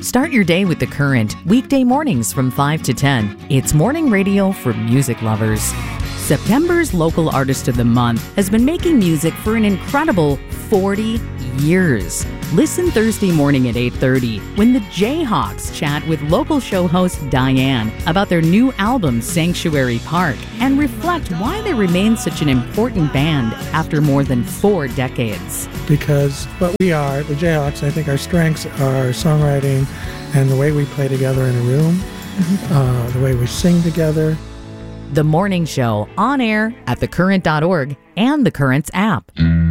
Start your day with The Current, weekday mornings from 5 to 10. It's morning radio for music lovers. September's Local Artist of the Month has been making music for an incredible 40 years. Listen Thursday morning at 8:30 when the Jayhawks chat with local show host Diane about their new album Sanctuary Park and reflect why they remain such an important band after more than 4 decades. Because what we are, the Jayhawks, I think our strengths are songwriting and the way we play together in a room, the way we sing together. The Morning Show, on air at thecurrent.org and The Current's app.